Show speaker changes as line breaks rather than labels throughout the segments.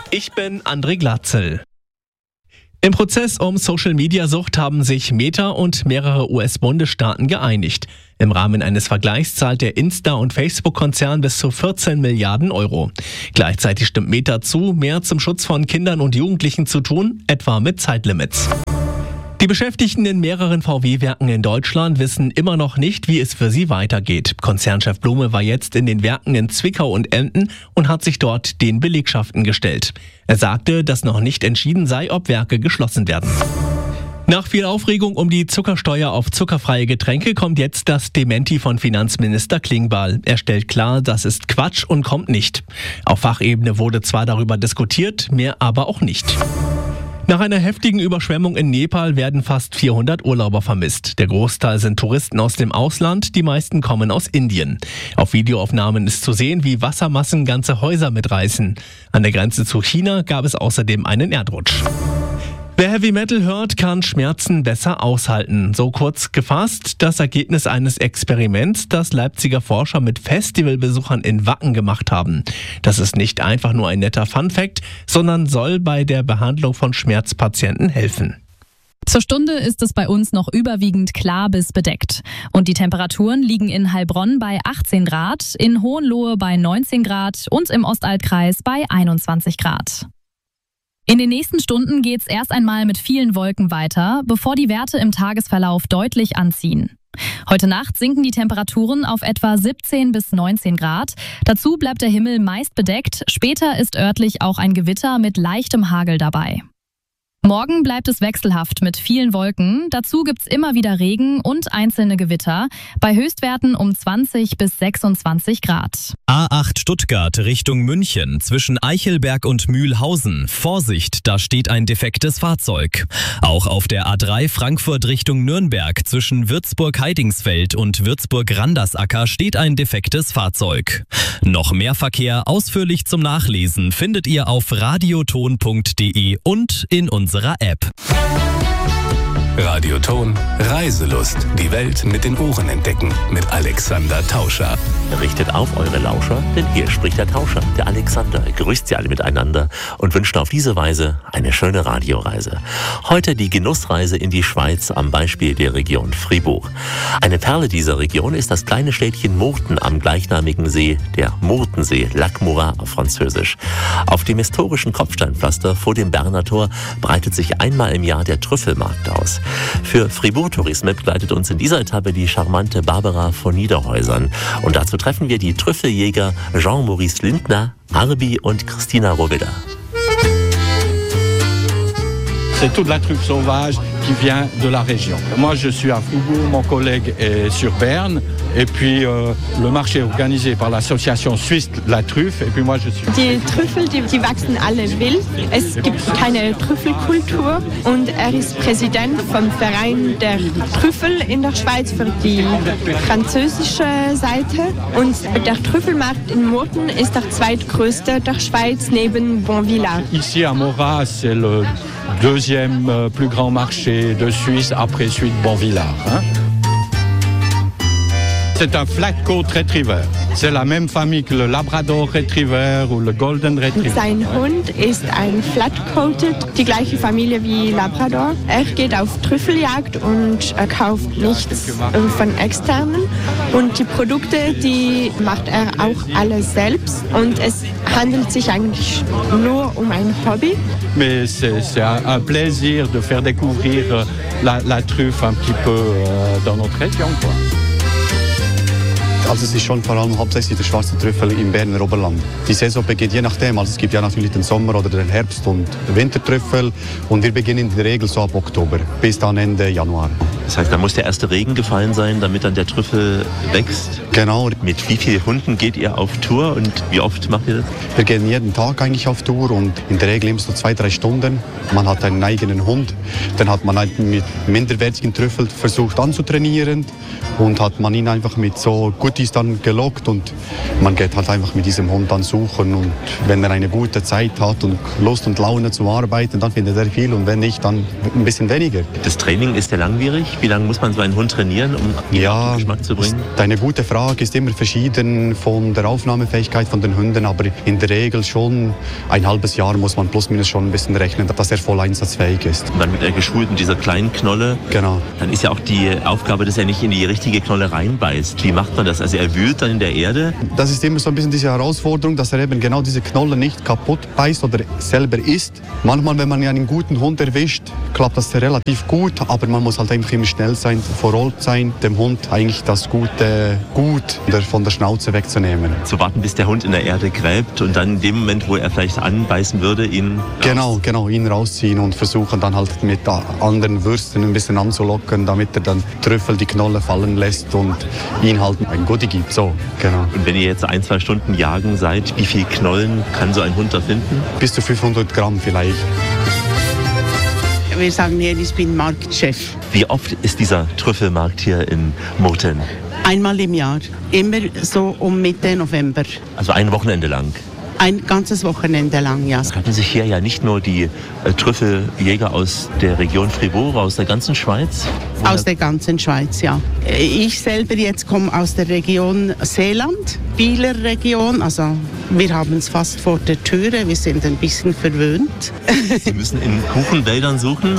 Ich bin André Glatzel. Im Prozess um Social-Media-Sucht haben sich Meta und mehrere US-Bundesstaaten geeinigt. Im Rahmen eines Vergleichs zahlt der Insta- und Facebook-Konzern bis zu 14 Milliarden Euro. Gleichzeitig stimmt Meta zu, mehr zum Schutz von Kindern und Jugendlichen zu tun, etwa mit Zeitlimits. Die Beschäftigten in mehreren VW-Werken in Deutschland wissen immer noch nicht, wie es für sie weitergeht. Konzernchef Blume war jetzt in den Werken in Zwickau und Emden und hat sich dort den Belegschaften gestellt. Er sagte, dass noch nicht entschieden sei, ob Werke geschlossen werden. Nach viel Aufregung um die Zuckersteuer auf zuckerfreie Getränke kommt jetzt das Dementi von Finanzminister Klingbeil. Er stellt klar, das ist Quatsch und kommt nicht. Auf Fachebene wurde zwar darüber diskutiert, mehr aber auch nicht. Nach einer heftigen Überschwemmung in Nepal werden fast 400 Urlauber vermisst. Der Großteil sind Touristen aus dem Ausland, die meisten kommen aus Indien. Auf Videoaufnahmen ist zu sehen, wie Wassermassen ganze Häuser mitreißen. An der Grenze zu China gab es außerdem einen Erdrutsch. Wer Heavy Metal hört, kann Schmerzen besser aushalten. So kurz gefasst das Ergebnis eines Experiments, das Leipziger Forscher mit Festivalbesuchern in Wacken gemacht haben. Das ist nicht einfach nur ein netter Funfact, sondern soll bei der Behandlung von Schmerzpatienten helfen.
Zur Stunde ist es bei uns noch überwiegend klar bis bedeckt. Und die Temperaturen liegen in Heilbronn bei 18 Grad, in Hohenlohe bei 19 Grad und im Ostaltkreis bei 21 Grad. In den nächsten Stunden geht's erst einmal mit vielen Wolken weiter, bevor die Werte im Tagesverlauf deutlich anziehen. Heute Nacht sinken die Temperaturen auf etwa 17 bis 19 Grad. Dazu bleibt der Himmel meist bedeckt. Später ist örtlich auch ein Gewitter mit leichtem Hagel dabei. Morgen bleibt es wechselhaft mit vielen Wolken. Dazu gibt's immer wieder Regen und einzelne Gewitter. Bei Höchstwerten um 20 bis 26 Grad.
A8 Stuttgart Richtung München zwischen Eichelberg und Mühlhausen. Vorsicht, da steht ein defektes Fahrzeug. Auch auf der A3 Frankfurt Richtung Nürnberg zwischen Würzburg-Heidingsfeld und Würzburg-Randersacker steht ein defektes Fahrzeug. Noch mehr Verkehr ausführlich zum Nachlesen findet ihr auf radioton.de und in unserer App.
Radioton Reiselust. Die Welt mit den Ohren entdecken. Mit Alexander Tauscher.
Richtet auf eure Lauscher, denn hier spricht der Tauscher, der Alexander. Grüßt sie alle miteinander und wünscht auf diese Weise eine schöne Radioreise. Heute die Genussreise in die Schweiz am Beispiel der Region Fribourg. Eine Perle dieser Region ist das kleine Städtchen Murten am gleichnamigen See, der Murtensee, Lac Murat auf Französisch. Auf dem historischen Kopfsteinpflaster vor dem Berner Tor breitet sich einmal im Jahr der Trüffelmarkt aus. Für Fribourg Tourisme begleitet uns in dieser Etappe die charmante Barbara von Niederhäusern. Und dazu treffen wir die Trüffeljäger Jean-Maurice Lindner, Arbi und Christina Rogeda.
C'est toute la truffe sauvage qui vient de la région. Moi, je suis à Fribourg, mon collègue est sur Berne. Et puis, le marché est organisé par l'association suisse La Truffe. Et puis moi, je suis...
Die Trüffel, die wachsen alle wild. Es gibt keine Trüffelkultur. Und er ist Präsident vom Verein der Trüffel in der Schweiz für die französische Seite. Und der Trüffelmarkt in Murten ist der zweitgrößte der Schweiz neben Bonvillard.
Ici à Morat, c'est le deuxième plus grand marché de Suisse après celui de Bonvillard. C'est un Flat Coat Retriever. C'est la même famille que le Labrador Retriever ou le Golden Retriever.
Sein Hund ist ein Flat-Coated, die gleiche Familie wie Labrador. Er geht auf Trüffeljagd und er kauft nichts von externen. Und die Produkte, die macht er auch alle selbst. Und es handelt sich eigentlich nur um ein Hobby.
Mais c'est un plaisir de faire découvrir la truffe un petit peu dans notre région, quoi.
Also es ist schon vor allem hauptsächlich der schwarze Trüffel im Berner Oberland. Die Saison beginnt je nachdem, also es gibt ja natürlich den Sommer- oder den Herbst- und den Wintertrüffel und wir beginnen in der Regel so ab Oktober bis dann Ende Januar.
Das heißt, da muss der erste Regen gefallen sein, damit dann der Trüffel wächst?
Genau.
Mit wie vielen Hunden geht ihr auf Tour und wie oft macht ihr das?
Wir gehen jeden Tag eigentlich auf Tour und in der Regel immer so 2-3 Stunden. Man hat einen eigenen Hund, dann hat man einen mit minderwertigen Trüffel versucht anzutrainieren und hat man ihn einfach mit so guten die ist dann gelockt und man geht halt einfach mit diesem Hund dann suchen und wenn er eine gute Zeit hat und Lust und Laune zum Arbeiten, dann findet er viel und wenn nicht, dann ein bisschen weniger.
Das Training ist ja langwierig. Wie lange muss man so einen Hund trainieren, um ihn auf den Geschmack zu bringen?
Eine gute Frage, ist immer verschieden von der Aufnahmefähigkeit von den Hunden, aber in der Regel schon ein halbes Jahr muss man plus minus schon ein bisschen rechnen, dass er voll einsatzfähig ist.
Und dann wird er geschult mit dieser kleinen Knolle.
Genau.
Dann ist ja auch die Aufgabe, dass er nicht in die richtige Knolle reinbeißt. Wie macht man das? Also er wühlt dann in der Erde?
Das ist immer so ein bisschen diese Herausforderung, dass er eben genau diese Knolle nicht kaputt beißt oder selber isst. Manchmal, wenn man einen guten Hund erwischt, klappt das relativ gut, aber man muss halt einfach immer schnell sein, verrollt sein, dem Hund eigentlich das gute Gut von der Schnauze wegzunehmen.
Zu warten, bis der Hund in der Erde gräbt und dann in dem Moment, wo er vielleicht anbeißen würde, ihn
Genau, ihn rausziehen und versuchen dann halt mit anderen Würsten ein bisschen anzulocken, damit er dann Trüffel die Knolle fallen lässt und ihn halt ein Goodie gibt. So, genau.
Und wenn ihr jetzt 1-2 Stunden jagen seid, wie viele Knollen kann so ein Hund da finden?
Bis zu 500 Gramm vielleicht.
Wir sagen hier, ich bin Marktchef.
Wie oft ist dieser Trüffelmarkt hier in Murten?
Einmal im Jahr, immer so um Mitte November.
Also ein Wochenende lang?
Ein ganzes Wochenende lang, ja.
Es hatten sich hier ja nicht nur die Trüffeljäger aus der Region Fribourg, aus der ganzen Schweiz?
Aus der ganzen Schweiz, ja. Ich selber jetzt komme aus der Region Seeland, Bieler Region. Also wir haben es fast vor der Türe, wir sind ein bisschen verwöhnt.
Sie müssen in Buchenwäldern suchen?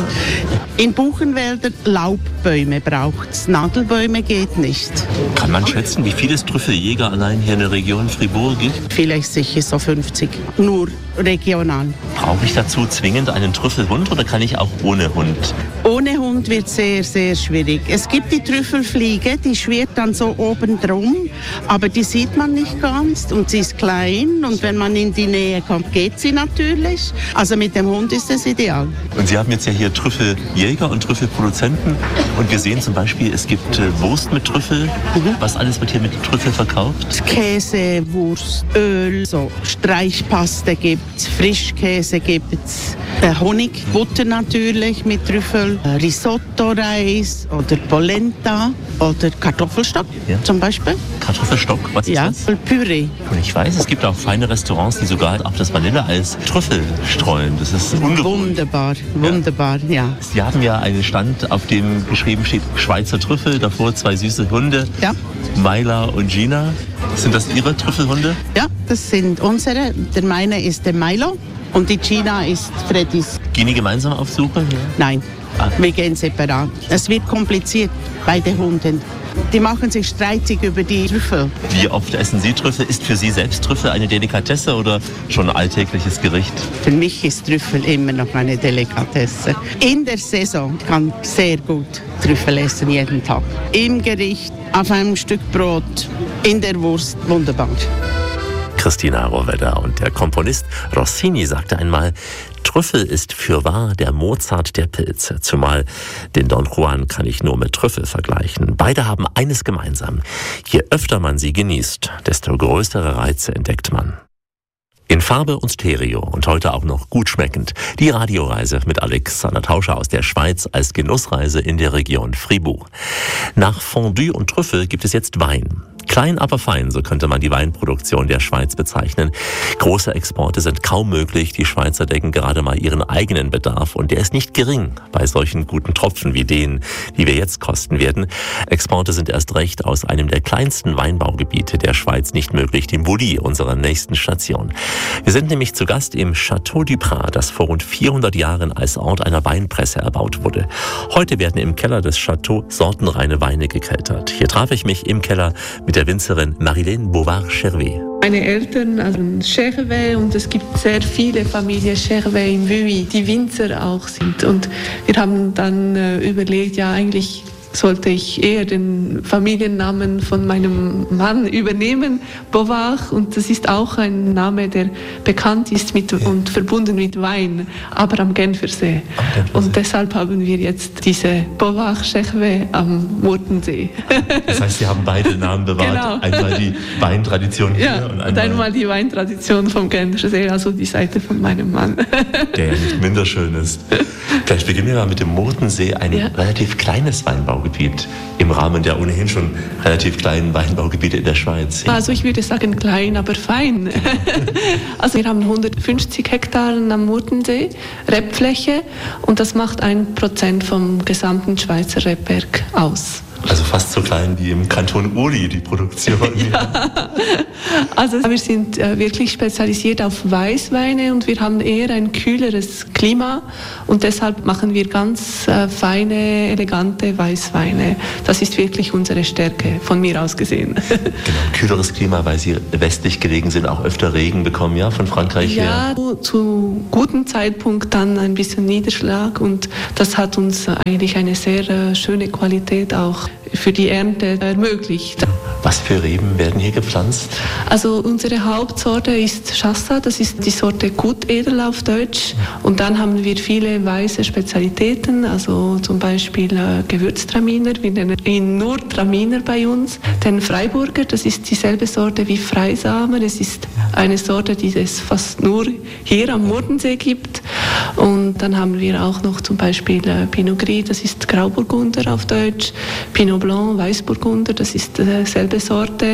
In Buchenwäldern Laubbäume braucht es, Nadelbäume geht nicht.
Kann man schätzen, wie viele Trüffeljäger allein hier in der Region Fribourg gibt?
Vielleicht sicher so 50, nur regional.
Brauche ich dazu zwingend einen Trüffelhund oder kann ich auch ohne Hund?
Ohne Hund wird sehr, sehr schwierig. Es gibt die Trüffelfliege, die schwirrt dann so oben drum, aber die sieht man nicht ganz und sie ist klein und wenn man in die Nähe kommt, geht sie natürlich. Also mit dem Hund ist es ideal.
Und Sie haben jetzt ja hier Trüffeljäger und Trüffelproduzenten und wir sehen zum Beispiel, es gibt Wurst mit Trüffel. Was alles wird hier mit Trüffel verkauft?
Käse, Wurst, Öl, so Streichpaste gibt's, Frischkäse gibt's, Honig, Butter natürlich mit Trüffel, Risotto-Reis oder Polenta oder Kartoffelstock zum Beispiel.
Kartoffelstock, was ist das?
Ja, Püree.
Und ich weiß, es gibt auch feine Restaurants, die sogar auf das Vanilleeis Trüffel streuen. Das ist ungewohnt.
Wunderbar, ja.
Sie haben ja einen Stand, auf dem geschrieben steht Schweizer Trüffel, davor 2 süße Hunde,
ja.
Myla und Gina. Sind das Ihre Trüffelhunde?
Ja, das sind unsere. Der meine ist der Milo und die Gina ist Freddys.
Gehen die gemeinsam auf Suche? Ja.
Nein, wir gehen separat. Es wird kompliziert bei den Hunden. Die machen sich streitig über die Trüffel.
Wie oft essen Sie Trüffel? Ist für Sie selbst Trüffel eine Delikatesse oder schon ein alltägliches Gericht?
Für mich ist Trüffel immer noch eine Delikatesse. In der Saison kann ich sehr gut Trüffel essen, jeden Tag. Im Gericht, auf einem Stück Brot, in der Wurst, wunderbar.
Christina Rohwedder und der Komponist Rossini sagte einmal, Trüffel ist fürwahr der Mozart der Pilze, zumal den Don Juan kann ich nur mit Trüffel vergleichen. Beide haben eines gemeinsam. Je öfter man sie genießt, desto größere Reize entdeckt man. In Farbe und Stereo und heute auch noch gut schmeckend. Die Radioreise mit Alexander Tauscher aus der Schweiz als Genussreise in der Region Fribourg. Nach Fondue und Trüffel gibt es jetzt Wein. Klein, aber fein, so könnte man die Weinproduktion der Schweiz bezeichnen. Große Exporte sind kaum möglich. Die Schweizer decken gerade mal ihren eigenen Bedarf und der ist nicht gering bei solchen guten Tropfen wie denen, die wir jetzt kosten werden. Exporte sind erst recht aus einem der kleinsten Weinbaugebiete der Schweiz nicht möglich, dem Bouli, unserer nächsten Station. Wir sind nämlich zu Gast im Château du Prat, das vor rund 400 Jahren als Ort einer Weinpresse erbaut wurde. Heute werden im Keller des Châteaux sortenreine Weine gekeltert. Hier traf ich mich im Keller mit der Winzerin Marilène Bovard-Chervet.
Meine Eltern haben Chervet und es gibt sehr viele Familien Chervet in Vuilly, die Winzer auch sind. Und wir haben dann überlegt, ja eigentlich sollte ich eher den Familiennamen von meinem Mann übernehmen, Bovard. Und das ist auch ein Name, der bekannt ist und verbunden mit Wein, aber am Genfersee. Und deshalb haben wir jetzt diese Bovard-Chervet am Murtensee.
Das heißt, Sie haben beide Namen bewahrt. Genau. Einmal die Weintradition hier
und einmal die Weintradition vom Genfersee, also die Seite von meinem Mann.
Der ja nicht minder schön ist. Vielleicht beginnen wir mal mit dem Murtensee, ein relativ kleines Weinbaugebiet. Weinbaugebiet im Rahmen der ohnehin schon relativ kleinen Weinbaugebiete in der Schweiz?
Also ich würde sagen klein, aber fein. Also wir haben 150 Hektar am Murtensee Rebfläche und das macht 1% vom gesamten Schweizer Rebberg aus.
Also fast so klein wie im Kanton Uri, die Produktion.
Ja. Also wir sind wirklich spezialisiert auf Weißweine und wir haben eher ein kühleres Klima und deshalb machen wir ganz feine, elegante Weißweine. Das ist wirklich unsere Stärke, von mir aus gesehen.
Genau, kühleres Klima, weil Sie westlich gelegen sind, auch öfter Regen bekommen, ja, von Frankreich her?
Ja, zu gutem Zeitpunkt dann ein bisschen Niederschlag und das hat uns eigentlich eine sehr schöne Qualität auch für die Ernte ermöglicht.
Was für Reben werden hier gepflanzt?
Also unsere Hauptsorte ist Chassa, das ist die Sorte Gutedel auf Deutsch. Und dann haben wir viele weiße Spezialitäten, also zum Beispiel Gewürztraminer, wir nennen ihn nur Traminer bei uns. Den Freiburger, das ist dieselbe Sorte wie Freisamer, es ist eine Sorte, die es fast nur hier am Murtensee gibt. Und dann haben wir auch noch zum Beispiel Pinot Gris, das ist Grauburgunder auf Deutsch, Pinot Blanc, Weißburgunder, das ist selbe Sorte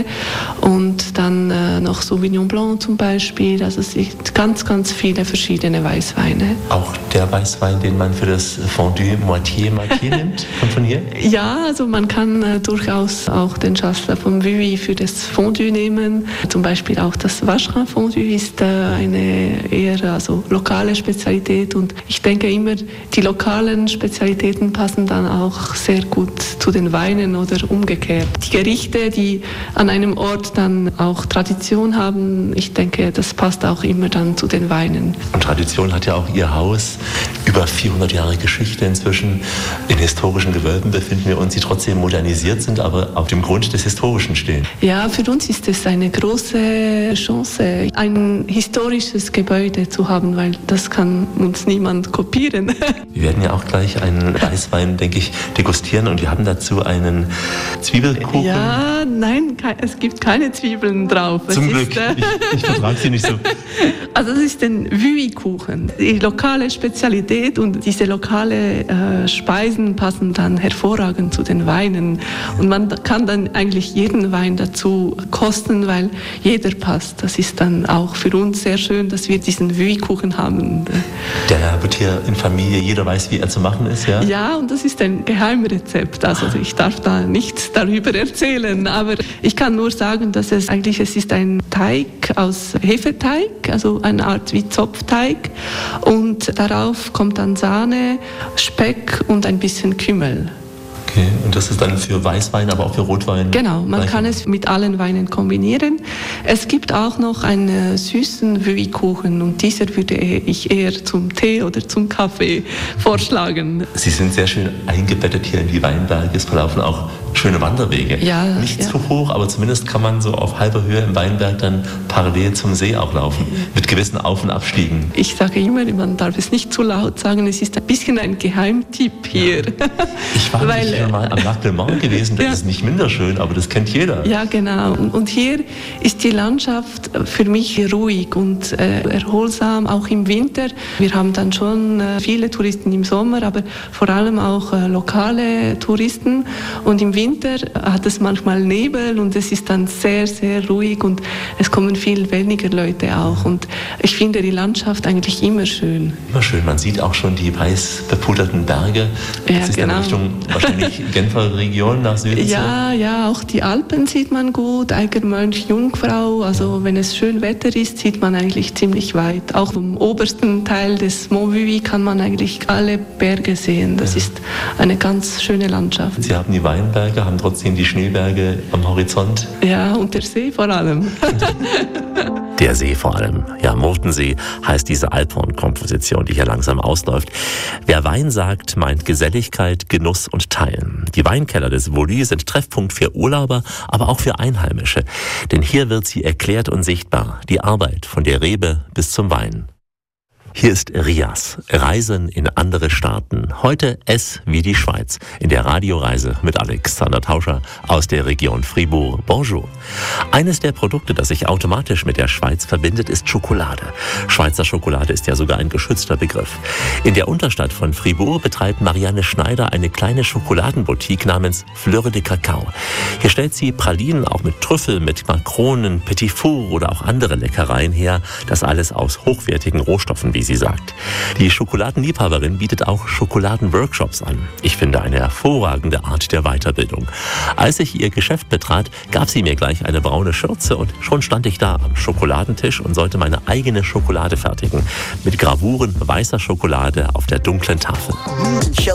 und dann noch Sauvignon Blanc zum Beispiel, also es sind ganz, ganz viele verschiedene Weißweine.
Auch der Weißwein, den man für das Fondue Moitié nimmt, kommt von hier?
Ja, also man kann durchaus auch den Chassa vom Vuilly für das Fondue nehmen, zum Beispiel auch das Vacherin Fondue ist eine eher lokale Spezialität und ich denke immer, die lokalen Spezialitäten passen dann auch sehr gut zu den Weinen oder umgekehrt. Die Gerichte, die an einem Ort dann auch Tradition haben, ich denke, das passt auch immer dann zu den Weinen.
Und Tradition hat ja auch Ihr Haus. Über 400 Jahre Geschichte inzwischen. In historischen Gewölben befinden wir uns, die trotzdem modernisiert sind, aber auf dem Grund des Historischen stehen.
Ja, für uns ist es eine große Chance, ein historisches Gebäude zu haben, weil das kann uns niemand kopieren.
Wir werden ja auch gleich einen Weißwein, denke ich, degustieren und wir haben dazu einen Zwiebelkuchen.
Ja, nein, es gibt keine Zwiebeln drauf.
Zum Glück, ich vertrage sie nicht so.
Also das ist ein Vuilly-Kuchen, die lokale Spezialität und diese lokale Speisen passen dann hervorragend zu den Weinen und man kann dann eigentlich jeden Wein dazu kosten, weil jeder passt. Das ist dann auch für uns sehr schön, dass wir diesen Vuilly-Kuchen haben.
Der wird hier in Familie, jeder weiß, wie er zu machen ist, ja?
Ja, und das ist ein Geheimrezept, also ich darf da nichts darüber erzählen, aber ich kann nur sagen, dass es ist ein Teig aus Hefeteig, also eine Art wie Zopfteig und darauf kommt dann Sahne, Speck und ein bisschen Kümmel.
Okay, und das ist dann für Weißwein, aber auch für Rotwein?
Genau, man kann es mit allen Weinen kombinieren. Es gibt auch noch einen süßen Vuilly-Kuchen und dieser würde ich eher zum Tee oder zum Kaffee vorschlagen.
Sie sind sehr schön eingebettet hier in die Weinberge. Es verlaufen auch schöne Wanderwege.
Ja,
nicht zu hoch, aber zumindest kann man so auf halber Höhe im Weinberg dann parallel zum See auch laufen, mit gewissen Auf- und Abstiegen.
Ich sage immer, man darf es nicht zu laut sagen, es ist ein bisschen ein Geheimtipp hier.
Ja. Ich war nicht mal am Lac Le Mans gewesen, das ist nicht minder schön, aber das kennt jeder.
Ja, genau. Und hier ist die Landschaft für mich ruhig und erholsam, auch im Winter. Wir haben dann schon viele Touristen im Sommer, aber vor allem auch lokale Touristen. Und im Winter hat es manchmal Nebel und es ist dann sehr, sehr ruhig und es kommen viel weniger Leute auch. Und ich finde die Landschaft eigentlich immer schön.
Immer schön. Man sieht auch schon die weiß bepuderten Berge. Das
ja,
ist
genau.
dann Richtung wahrscheinlich Genfer Region nach Süden.
Ja, auch die Alpen sieht man gut, Eigermönch, Jungfrau. Also wenn es schön Wetter ist, sieht man eigentlich ziemlich weit. Auch vom obersten Teil des Mont Vuilly kann man eigentlich alle Berge sehen. Das ist eine ganz schöne Landschaft.
Sie haben die Weinberge, haben trotzdem die Schneeberge am Horizont.
Ja, und der See vor allem.
Der See vor allem. Ja, Murtensee heißt diese Alphorn-Komposition, die hier langsam ausläuft. Wer Wein sagt, meint Geselligkeit, Genuss und Teilen. Die Weinkeller des Vuilly sind Treffpunkt für Urlauber, aber auch für Einheimische. Denn hier wird sie erklärt und sichtbar, die Arbeit von der Rebe bis zum Wein. Hier ist Rias, Reisen in andere Staaten. Heute S wie die Schweiz, in der Radioreise mit Alexander Tauscher aus der Region Fribourg. Bonjour. Eines der Produkte, das sich automatisch mit der Schweiz verbindet, ist Schokolade. Schweizer Schokolade ist ja sogar ein geschützter Begriff. In der Unterstadt von Fribourg betreibt Marianne Schneider eine kleine Schokoladenboutique namens Fleur de Cacao. Hier stellt sie Pralinen auch mit Trüffel, mit Makronen, Petit Four oder auch andere Leckereien her. Das alles aus hochwertigen Rohstoffen, wie sie sagt. Die Schokoladenliebhaberin bietet auch Schokoladenworkshops an. Ich finde eine hervorragende Art der Weiterbildung. Als ich ihr Geschäft betrat, gab sie mir gleich eine braune Schürze und schon stand ich da am Schokoladentisch und sollte meine eigene Schokolade fertigen. Mit Gravuren weißer Schokolade auf der dunklen Tafel.